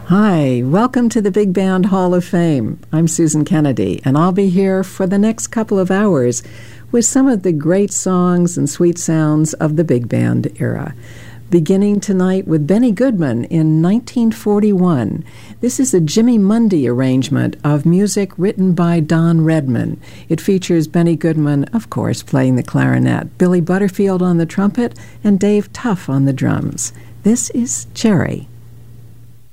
Hi, welcome to the Big Band Hall of Fame. I'm Susan Kennedy, and I'll be here for the next couple of hours with some of the great songs and sweet sounds of the big band era. Beginning tonight with Benny Goodman in 1941. This is a Jimmy Mundy arrangement of music written by Don Redman. It features Benny Goodman, of course, playing the clarinet, Billy Butterfield on the trumpet, and Dave Tuff on the drums. This is Cherry.